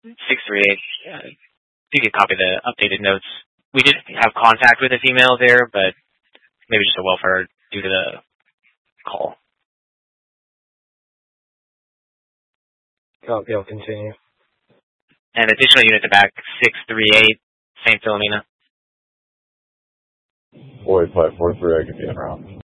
638. You could copy the updated notes. We did have contact with a female there, but maybe just a welfare due to the call. Copy, I'll continue. And additional unit to back 638, St. Philomena. Boy, 543, I could be en route.